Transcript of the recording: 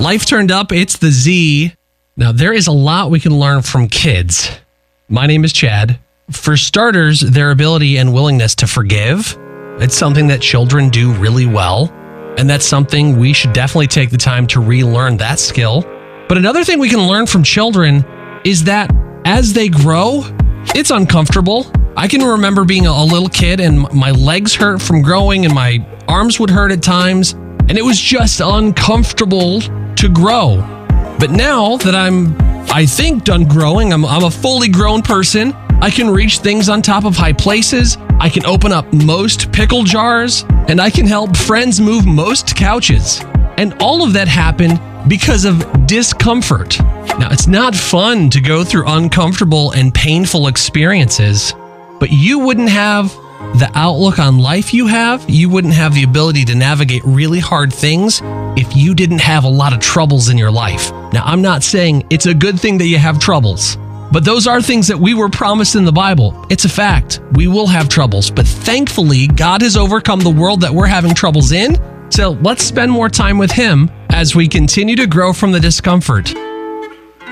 Life turned up, it's the Z. Now, there is a lot we can learn from kids. My name is Chad. For starters, their ability and willingness to forgive. It's something that children do really well. And that's something we should definitely take the time to relearn that skill. But another thing we can learn from children is that as they grow, it's uncomfortable. I can remember being a little kid and my legs hurt from growing and my arms would hurt at times. And it was just uncomfortable to grow. But now that I think, done growing, I'm a fully grown person. I can reach things on top of high places. I can open up most pickle jars, and I can help friends move most couches. And all of that happened because of discomfort. Now, it's not fun to go through uncomfortable and painful experiences, but you wouldn't have the outlook on life you have. You wouldn't have the ability to navigate really hard things if you didn't have a lot of troubles in your life. Now, I'm not saying it's a good thing that you have troubles, but those are things that we were promised in the Bible. It's a fact. We will have troubles, but thankfully, God has overcome the world that we're having troubles in. So let's spend more time with Him as we continue to grow from the discomfort.